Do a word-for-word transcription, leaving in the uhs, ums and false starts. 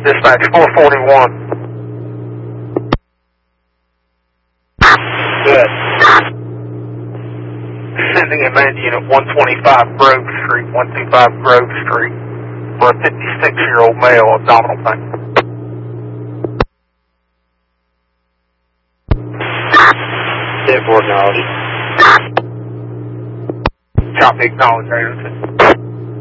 Dispatch four forty-one. Good. Sending a man unit one twenty-five Grove Street, one twenty-five Grove Street, for a fifty-six-year-old male, abdominal pain. ten four acknowledge. Copy, acknowledge, Anderson.